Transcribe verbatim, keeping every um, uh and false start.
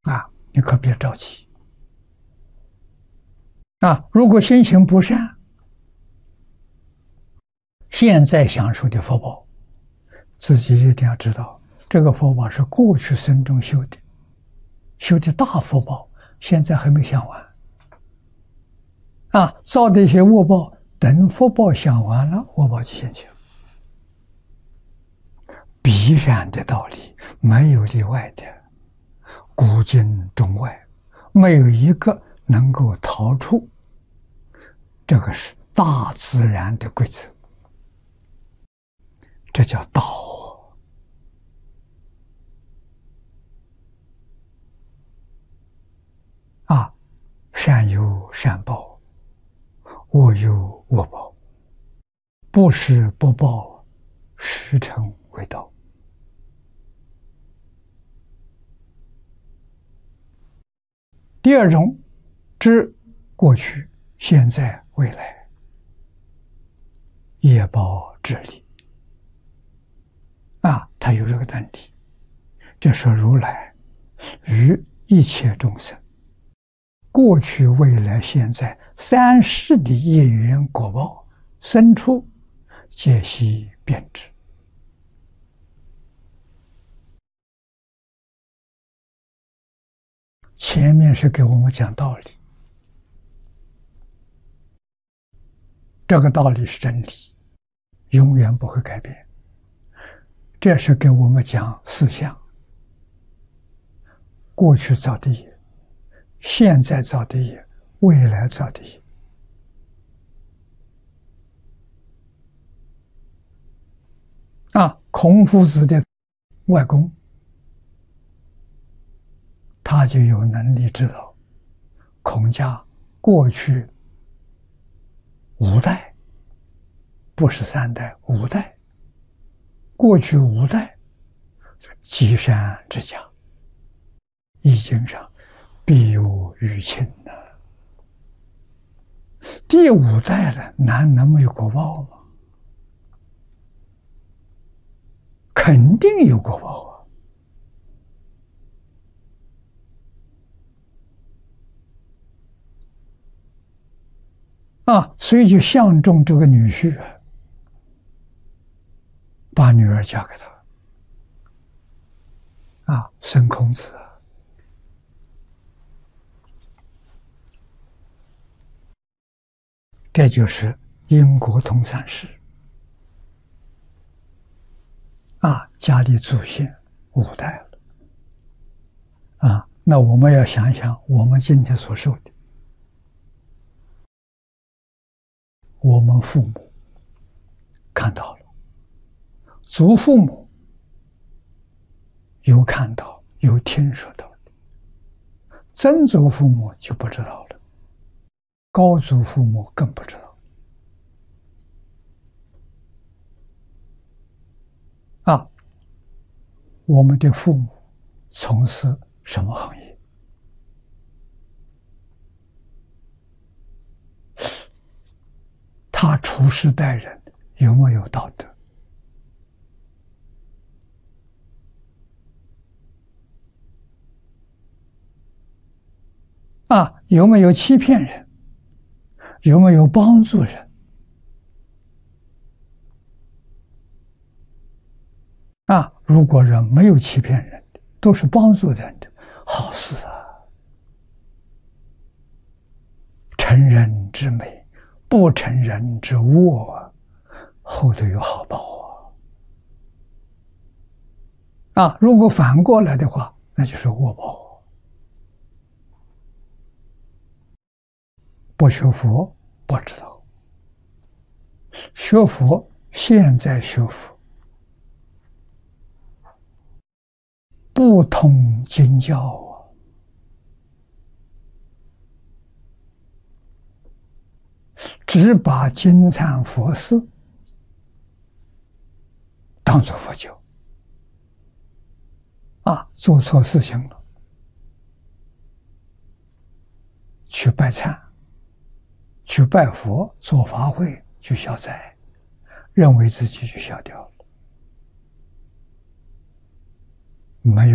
啊，你可别着急啊！如果心行不善，现在享受的福报，自己一定要知道，这个福报是过去生中修的，修的大福报，现在还没享完啊！造的一些恶报，等福报享完了，恶报就现前，必然的道理，没有例外的。古今中外，没有一个能够逃出，这个是大自然的规则，这叫道啊！善有善报，恶有恶报，不施不报，实诚为道。第二种，知过去、现在、未来，业报治理啊，它有这个能力。这说如来与一切众生，过去、未来、现在三世的业缘果报生出，皆悉遍知。前面是给我们讲道理，这个道理是真理，永远不会改变。这是给我们讲思想，过去造的业，现在造的业，未来造的业。啊，孔夫子的外公，他就有能力知道孔家过去五代，不是三代，五代，过去五代积善之家，易经上必有余庆呢。第五代了，难能没有果报吗？肯定有果报啊！啊，所以就相中这个女婿，把女儿嫁给他。啊，生孔子，这就是因果通三世。啊，家里祖先五代了。啊，那我们要想想，我们今天所受的，我们父母看到了，祖父母有看到，有听说到的，曾祖父母就不知道了，高祖父母更不知道。啊，我们的父母从事什么行业？他处事待人有没有道德？啊，有没有欺骗人？有没有帮助人？啊，如果人没有欺骗人的，都是帮助人的，好事啊！成人之美，不成人之恶，后头有好报啊！啊，如果反过来的话，那就是恶报。不学佛不知道，学佛现在学佛，不通经教啊，只把经忏佛事当作佛教啊，做错事情了，去拜忏，去拜佛，做法会，去消灾，认为自己就消掉了，没有。